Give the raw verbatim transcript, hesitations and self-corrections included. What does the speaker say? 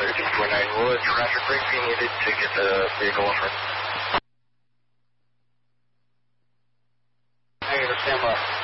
thirteen point nine Woods, Roger, break be needed to get the vehicle over. Negative, stand by.